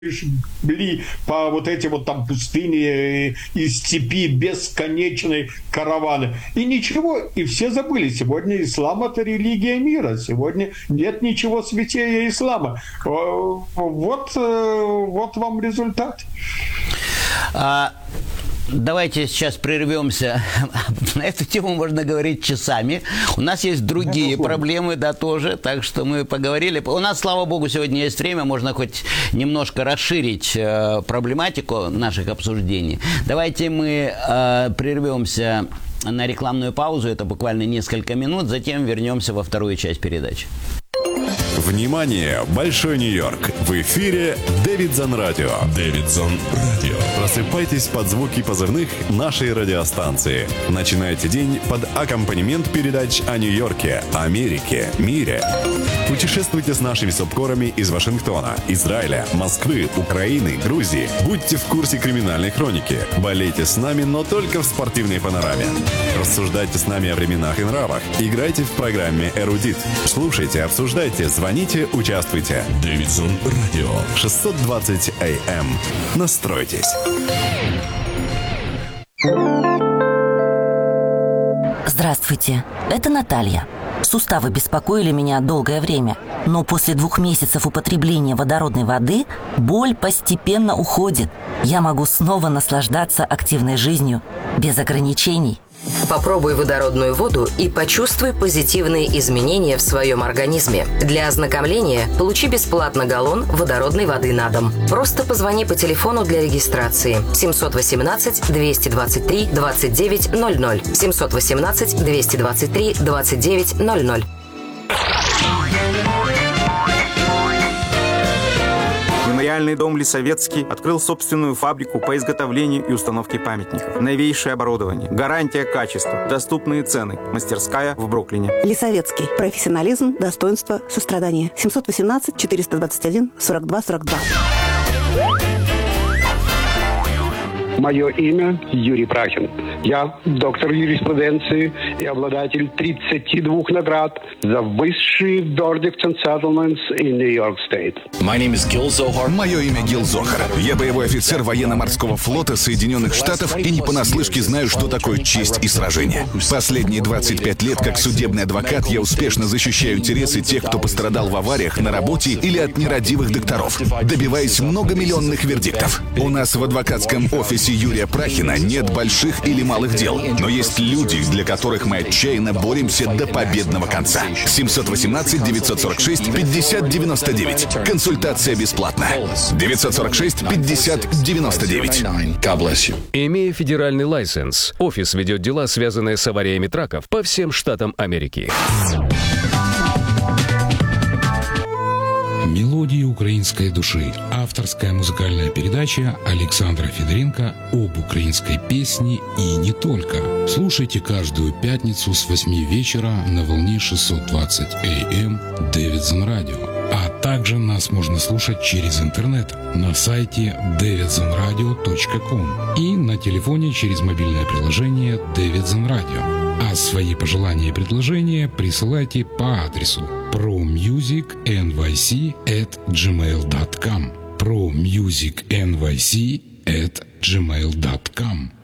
шли по вот эти вот там пустыни и степи бесконечные караваны. И ничего, и все забыли. Сегодня ислам — это религия мира. Сегодня нет ничего святее ислама. Вот вам результат. Давайте сейчас прервемся. На эту тему можно говорить часами. У нас есть другие проблемы, да, тоже. Так что мы поговорили. У нас, слава богу, сегодня есть время. Можно хоть немножко расширить проблематику наших обсуждений. Давайте мы прервемся на рекламную паузу. Это буквально несколько минут. Затем вернемся во вторую часть передачи. Внимание! Большой Нью-Йорк! В эфире Дэвидсон Радио. Дэвидсон Радио. Просыпайтесь под звуки позывных нашей радиостанции. Начинайте день под аккомпанемент передач о Нью-Йорке, Америке, мире. Путешествуйте с нашими субкорами из Вашингтона, Израиля, Москвы, Украины, Грузии. Будьте в курсе криминальной хроники. Болейте с нами, но только в спортивной панораме. Рассуждайте с нами о временах и нравах. Играйте в программе «Эрудит». Слушайте, обсуждайте, звоните, участвуйте. Дэвидсон Радио. 620 АМ. Настройтесь. Здравствуйте, это Наталья. Суставы беспокоили меня долгое время, но после 2 месяцев употребления водородной воды боль постепенно уходит. Я могу снова наслаждаться активной жизнью без ограничений. Попробуй водородную воду и почувствуй позитивные изменения в своем организме. Для ознакомления получи бесплатно галлон водородной воды на дом. Просто позвони по телефону для регистрации 718-223-2900. 718-223-2900. Мемориальный дом Лисовецкий открыл собственную фабрику по изготовлению и установке памятников. Новейшее оборудование, гарантия качества, доступные цены. Мастерская в Бруклине. Лисовецкий. Профессионализм, достоинство, сострадание. 718-421-42-42. Мое имя Юрий Прахин. Я доктор юриспруденции и обладатель 32 наград за высшие verdicts and settlements in New York State. Мое имя Гил Зохар. Я боевой офицер военно-морского флота Соединенных Штатов и не понаслышке знаю, что такое честь и сражение. Последние 25 лет как судебный адвокат я успешно защищаю интересы тех, кто пострадал в авариях на работе или от нерадивых докторов, добиваясь многомиллионных вердиктов. У нас в адвокатском офисе Юрия Прахина нет больших или малых дел, но есть люди, для которых мы отчаянно боремся до победного конца. 718-946-5099. Консультация бесплатна. 946-5099. Имея федеральный лайсенс, офис ведет дела, связанные с авариями траков по всем штатам Америки. «Мелодии украинской души» – авторская музыкальная передача Александра Федоренко об украинской песне и не только. Слушайте каждую пятницу с 8 вечера на волне 620 АМ Дэвидсон Радио. А также нас можно слушать через интернет на сайте davidsonradio.com и на телефоне через мобильное приложение Дэвидсон Радио. А свои пожелания и предложения присылайте по адресу promusicnyc@gmail.com promusicnyc@gmail.com